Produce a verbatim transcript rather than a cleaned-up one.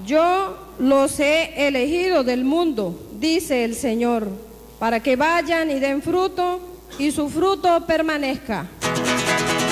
Yo los he elegido del mundo, dice el Señor, para que vayan y den fruto y su fruto permanezca.